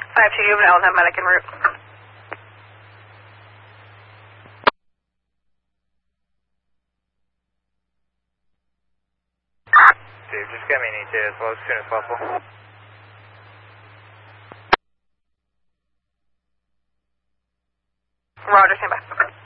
5-2 juvenile and have medic en route. Steve, just get me an ETA as well as soon as possible. Roger, stand by.